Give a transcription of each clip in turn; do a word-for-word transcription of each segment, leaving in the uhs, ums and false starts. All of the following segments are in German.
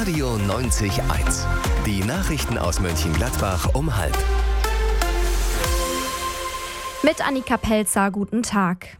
Radio neunzig Komma eins. Die Nachrichten aus Mönchengladbach um halb. Mit Annika Pelzer, guten Tag.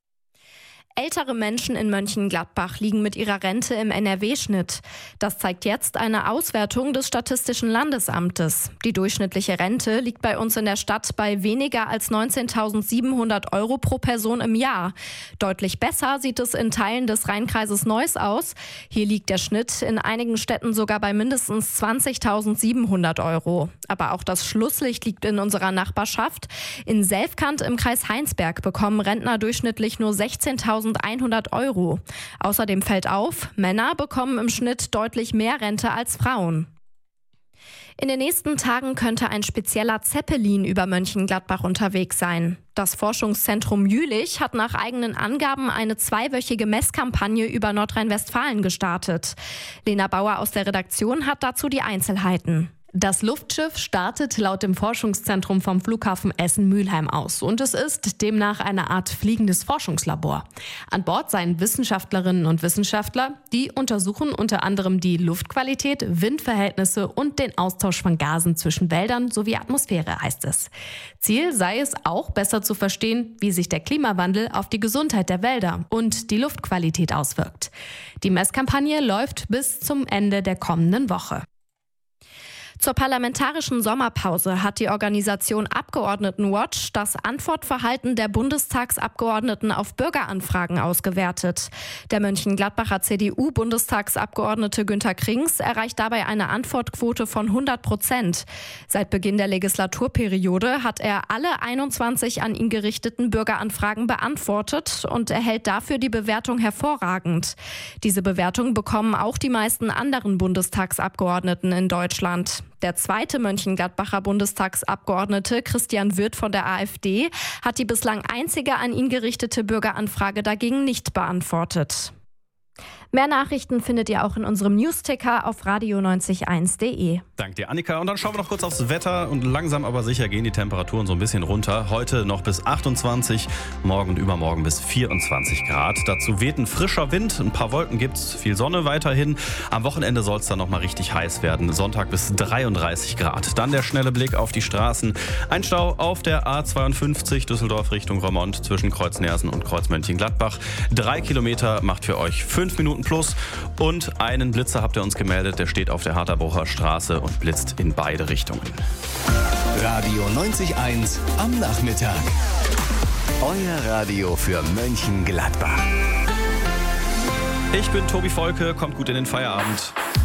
Ältere Menschen in Mönchengladbach liegen mit ihrer Rente im N R W-Schnitt. Das zeigt jetzt eine Auswertung des Statistischen Landesamtes. Die durchschnittliche Rente liegt bei uns in der Stadt bei weniger als neunzehntausendsiebenhundert Euro pro Person im Jahr. Deutlich besser sieht es in Teilen des Rheinkreises Neuss aus. Hier liegt der Schnitt in einigen Städten sogar bei mindestens zwanzigtausendsiebenhundert Euro. Aber auch das Schlusslicht liegt in unserer Nachbarschaft. In Selfkant im Kreis Heinsberg bekommen Rentner durchschnittlich nur sechzehntausendeinhundert Euro. Außerdem fällt auf, Männer bekommen im Schnitt deutlich mehr Rente als Frauen. In den nächsten Tagen könnte ein spezieller Zeppelin über Mönchengladbach unterwegs sein. Das Forschungszentrum Jülich hat nach eigenen Angaben eine zweiwöchige Messkampagne über Nordrhein-Westfalen gestartet. Lena Bauer aus der Redaktion hat dazu die Einzelheiten. Das Luftschiff startet laut dem Forschungszentrum vom Flughafen Essen-Mülheim aus und es ist demnach eine Art fliegendes Forschungslabor. An Bord seien Wissenschaftlerinnen und Wissenschaftler, die untersuchen unter anderem die Luftqualität, Windverhältnisse und den Austausch von Gasen zwischen Wäldern sowie Atmosphäre, heißt es. Ziel sei es auch, besser zu verstehen, wie sich der Klimawandel auf die Gesundheit der Wälder und die Luftqualität auswirkt. Die Messkampagne läuft bis zum Ende der kommenden Woche. Zur parlamentarischen Sommerpause hat die Organisation Abgeordnetenwatch das Antwortverhalten der Bundestagsabgeordneten auf Bürgeranfragen ausgewertet. Der Mönchengladbacher C D U-Bundestagsabgeordnete Günter Krings erreicht dabei eine Antwortquote von hundert Prozent. Seit Beginn der Legislaturperiode hat er alle einundzwanzig an ihn gerichteten Bürgeranfragen beantwortet und erhält dafür die Bewertung hervorragend. Diese Bewertung bekommen auch die meisten anderen Bundestagsabgeordneten in Deutschland. Der zweite Mönchengladbacher Bundestagsabgeordnete Christian Wirth von der AfD hat die bislang einzige an ihn gerichtete Bürgeranfrage dagegen nicht beantwortet. Mehr Nachrichten findet ihr auch in unserem Newsticker auf radio neunzig Komma eins punkt de. Dank dir, Annika. Und dann schauen wir noch kurz aufs Wetter. Und langsam aber sicher gehen die Temperaturen so ein bisschen runter. Heute noch bis achtundzwanzig, morgen und übermorgen bis vierundzwanzig Grad. Dazu weht ein frischer Wind, ein paar Wolken gibt's, viel Sonne weiterhin. Am Wochenende soll es dann noch mal richtig heiß werden. Sonntag bis dreiunddreißig Grad. Dann der schnelle Blick auf die Straßen. Ein Stau auf der A zweiundfünfzig Düsseldorf Richtung Remont zwischen Kreuz-Nersen und Kreuz-Mönchengladbach. Drei Kilometer macht für euch fünf Minuten plus. Und einen Blitzer habt ihr uns gemeldet, der steht auf der Harterbrucher Straße und blitzt in beide Richtungen. Radio neunzig Komma eins am Nachmittag. Euer Radio für Mönchengladbach. Ich bin Tobi Volke, kommt gut in den Feierabend.